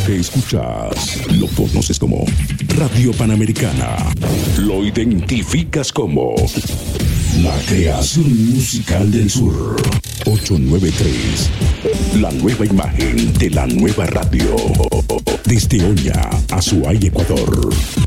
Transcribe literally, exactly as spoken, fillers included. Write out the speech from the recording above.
que escuchas lo conoces como Radio Panamericana. Lo identificas como la creación musical del sur. ochocientos noventa y tres. La nueva imagen de la nueva radio. Desde Oña, Azuay, Ecuador.